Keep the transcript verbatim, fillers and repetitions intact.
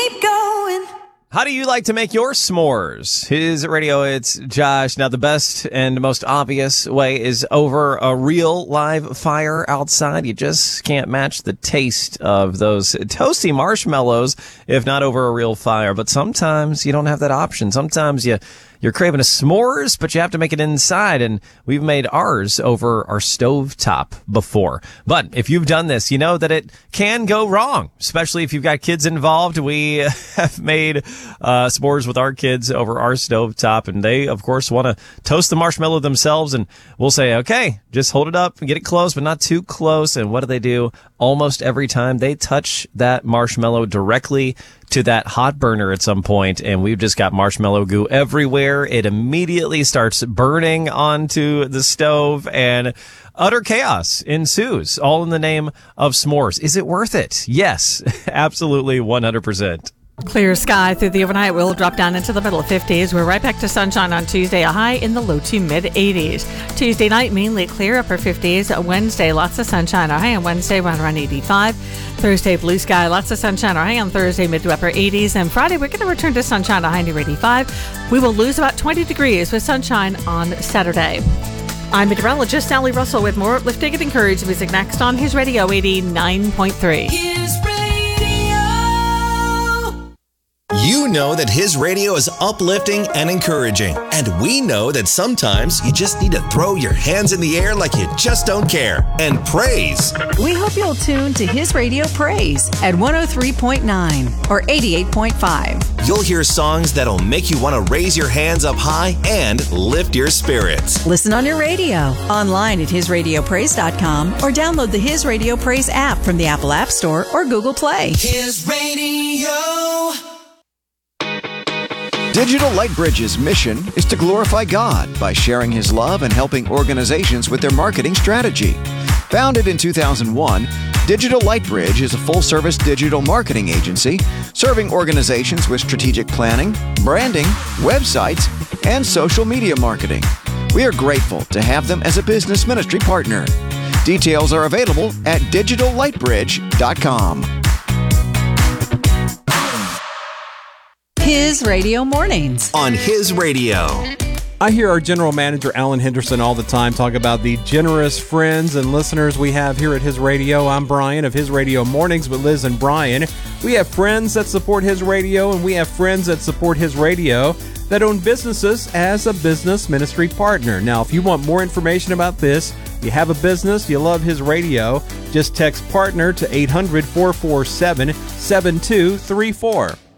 keep going. How do you like to make your s'mores? His radio, it's Josh. Now, the best and most obvious way is over a real live fire outside. You just can't match the taste of those toasty marshmallows if not over a real fire. But sometimes you don't have that option. Sometimes you... You're craving a s'mores, but you have to make it inside, and we've made ours over our stovetop before. But if you've done this, you know that it can go wrong, especially if you've got kids involved. We have made uh, s'mores with our kids over our stovetop, and they, of course, want to toast the marshmallow themselves, and we'll say, okay, just hold it up and get it close, but not too close. And what do they do? Almost every time they touch that marshmallow directly to that hot burner at some point, and we've just got marshmallow goo everywhere. It immediately starts burning onto the stove, and utter chaos ensues, all in the name of s'mores. Is it worth it? Yes, absolutely, one hundred percent. Clear sky through the overnight. Will drop down into the middle fifties. We're right back to sunshine on Tuesday, a high in the low to mid eighties. Tuesday night, mainly clear, upper fifties. Wednesday, lots of sunshine. Our high on Wednesday, around around eighty-five. Thursday, blue sky, lots of sunshine. Our high on Thursday, mid to upper eighties. And Friday, we're going to return to sunshine, a high near eighty-five. We will lose about twenty degrees with sunshine on Saturday. I'm meteorologist Sally Russell with more uplifting and encouraging music next on His Radio eighty-nine point three. His radio. You know that His Radio is uplifting and encouraging. And we know that sometimes you just need to throw your hands in the air like you just don't care and praise. We hope you'll tune to His Radio Praise at one oh three point nine or eighty-eight point five. You'll hear songs that'll make you want to raise your hands up high and lift your spirits. Listen on your radio, online at his radio praise dot com, or download the His Radio Praise app from the Apple App Store or Google Play. His radio. Digital Lightbridge's mission is to glorify God by sharing His love and helping organizations with their marketing strategy. Founded in two thousand one, Digital Lightbridge is a full-service digital marketing agency serving organizations with strategic planning, branding, websites, and social media marketing. We are grateful to have them as a business ministry partner. Details are available at digital lightbridge dot com. His Radio Mornings. On His Radio. I hear our general manager, Alan Henderson, all the time talk about the generous friends and listeners we have here at His Radio. I'm Brian of His Radio Mornings with Liz and Brian. We have friends that support His Radio, and we have friends that support His Radio that own businesses as a business ministry partner. Now, if you want more information about this, you have a business, you love His Radio, just text partner to eight hundred, four four seven, seven two three four.